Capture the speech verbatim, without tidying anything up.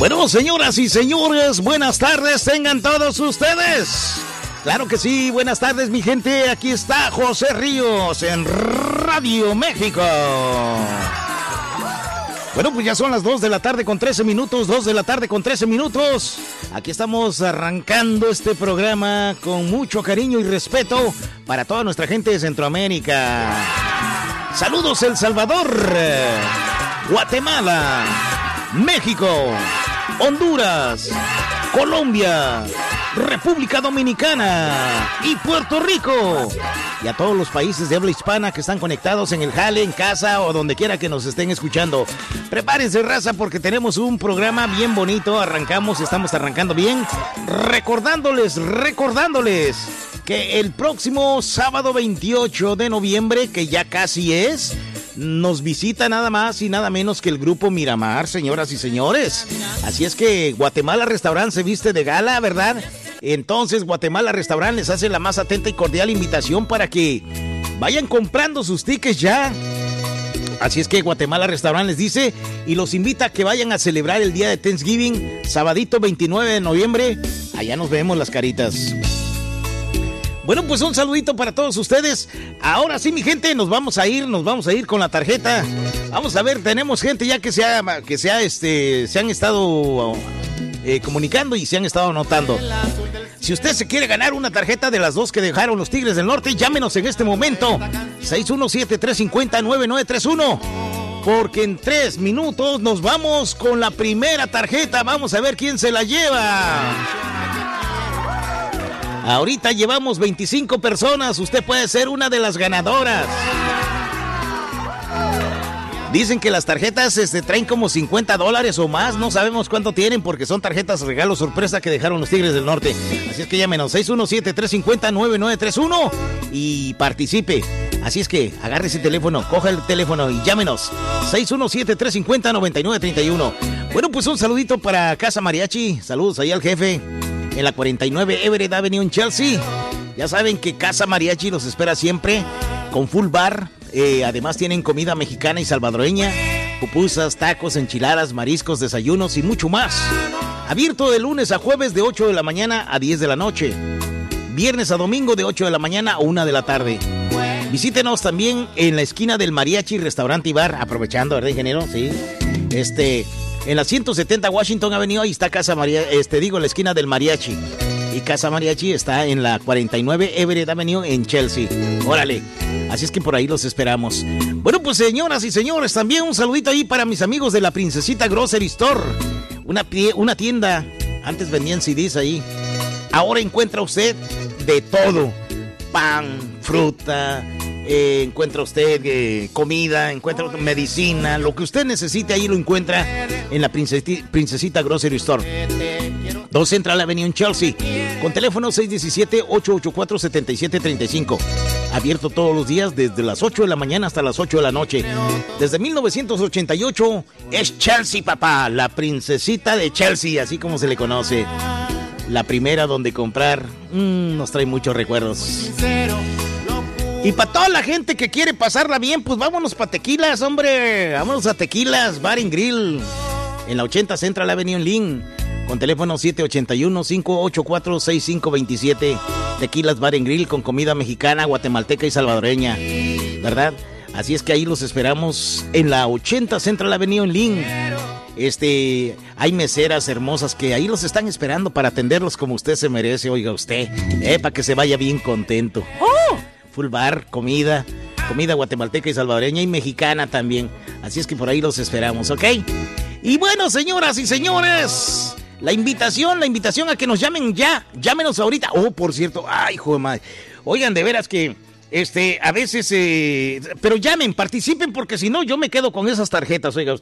Bueno, señoras y señores, buenas tardes tengan todos ustedes. Claro que sí, buenas tardes mi gente, aquí está José Ríos en Radio México. Bueno, pues ya son las dos de la tarde con trece minutos, dos de la tarde con trece minutos. Aquí estamos arrancando este programa con mucho cariño y respeto para toda nuestra gente de Centroamérica. Saludos El Salvador, Guatemala, México, Honduras, Colombia, República Dominicana y Puerto Rico. Y a todos los países de habla hispana que están conectados en el jale, en casa o donde quiera que nos estén escuchando. Prepárense, raza, porque tenemos un programa bien bonito. Arrancamos, estamos arrancando bien. Recordándoles, recordándoles que el próximo sábado veintiocho de noviembre, que ya casi es, nos visita nada más y nada menos que el grupo Miramar, señoras y señores. Así es que Guatemala Restaurant se viste de gala, ¿verdad? Entonces Guatemala Restaurant les hace la más atenta y cordial invitación para que vayan comprando sus tickets ya. Así es que Guatemala Restaurant les dice y los invita a que vayan a celebrar el día de Thanksgiving, sabadito veintinueve de noviembre. Allá nos vemos las caritas. Bueno, pues un saludito para todos ustedes. Ahora sí, mi gente, nos vamos a ir, nos vamos a ir con la tarjeta. Vamos a ver, tenemos gente ya que se ha, que se ha, este, se han estado eh, comunicando y se han estado anotando. Si usted se quiere ganar una tarjeta de las dos que dejaron los Tigres del Norte, llámenos en este momento. seis uno siete, tres cinco cero, nueve nueve tres uno. Porque en tres minutos nos vamos con la primera tarjeta. Vamos a ver quién se la lleva. Ahorita llevamos veinticinco personas. Usted puede ser una de las ganadoras. Dicen que las tarjetas este, traen como cincuenta dólares o más. No sabemos cuánto tienen porque son tarjetas regalo sorpresa que dejaron los Tigres del Norte. Así es que llámenos seis uno siete, tres cinco cero, nueve nueve tres uno y participe. Así es que agarre ese teléfono, coja el teléfono y llámenos. seis uno siete, tres cinco cero, nueve nueve tres uno. Bueno, pues un saludito para Casa Mariachi. Saludos ahí al jefe. En la cuarenta y nueve Everett Avenue en Chelsea. Ya saben que Casa Mariachi los espera siempre con full bar. Eh, además tienen comida mexicana y salvadoreña, pupusas, tacos, enchiladas, mariscos, desayunos y mucho más. Abierto de lunes a jueves de ocho de la mañana a diez de la noche. Viernes a domingo de ocho de la mañana a una de la tarde. Visítenos también en la esquina del Mariachi Restaurante y Bar. Aprovechando, ¿verdad, ingeniero? Sí. Este... En la ciento setenta Washington Avenue, ahí está Casa Mariachi, este, digo, la esquina del Mariachi. Y Casa Mariachi está en la cuarenta y nueve Everett Avenue en Chelsea. Órale, así es que por ahí los esperamos. Bueno, pues señoras y señores, también un saludito ahí para mis amigos de la Princesita Grocery Store. Una, una tienda, antes vendían C Ds ahí. Ahora encuentra usted de todo. Pan, fruta... Eh, encuentra usted eh, comida, encuentra medicina, lo que usted necesite ahí lo encuentra en la Princesita, Princesita Grocery Store, dos Central Avenue en Chelsea, con teléfono seis uno siete, ocho ocho cuatro, siete siete tres cinco. Abierto todos los días desde las ocho de la mañana hasta las ocho de la noche. Desde mil novecientos ochenta y ocho es Chelsea, papá, la Princesita de Chelsea, así como se le conoce. La primera donde comprar mmm, nos trae muchos recuerdos. Y para toda la gente que quiere pasarla bien, pues vámonos para Tequilas, hombre. Vámonos a Tequilas, Bar and Grill. En la ochenta Central Avenue en Lynn. Con teléfono siete ocho uno, cinco ocho cuatro, seis cinco dos siete. Tequilas Bar and Grill con comida mexicana, guatemalteca y salvadoreña. ¿Verdad? Así es que ahí los esperamos en la ochenta Central Avenue en Lynn. Este, hay meseras hermosas que ahí los están esperando para atenderlos como usted se merece, oiga usted. Eh, para que se vaya bien contento. ¡Oh! Full bar, comida, comida guatemalteca y salvadoreña y mexicana también. Así es que por ahí los esperamos, ¿ok? Y bueno, señoras y señores, la invitación, la invitación a que nos llamen ya. Llámenos ahorita. Oh, por cierto, ay, hijo de madre. Oigan, de veras que, este, a veces, eh, pero llamen, participen, porque si no, yo me quedo con esas tarjetas, oiga.